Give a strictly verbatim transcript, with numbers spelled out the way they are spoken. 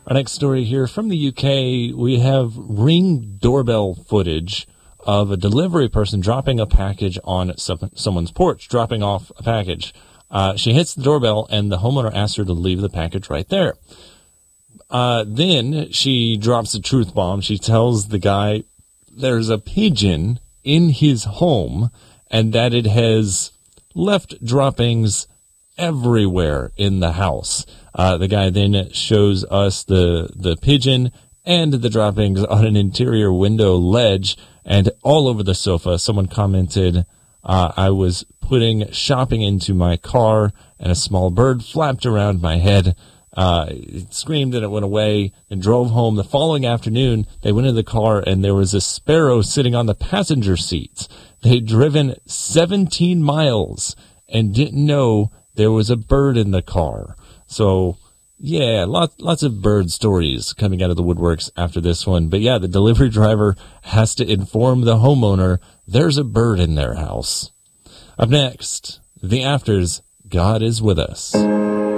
Our next story here from the U K, we have Ring doorbell footage of a delivery person dropping a package on some, someone's porch, dropping off a package. Uh, she hits the doorbell, and the homeowner asks her to leave the package right there. Uh, then she drops a truth bomb. She tells the guy there's a pigeon in his home and that it has left droppings everywhere in the house. Uh, the guy then shows us the, the pigeon and the droppings on an interior window ledge and all over the sofa. Someone commented, uh, I was putting shopping into my car and a small bird flapped around my head. Uh, it screamed and it went away and drove home. The following afternoon, they went in the car and there was a sparrow sitting on the passenger seat. They'd driven seventeen miles and didn't know there was a bird in the car. So, yeah, lots, lots of bird stories coming out of the woodworks after this one. But yeah, the delivery driver has to inform the homeowner there's a bird in their house. Up next, The Afters, God is With Us.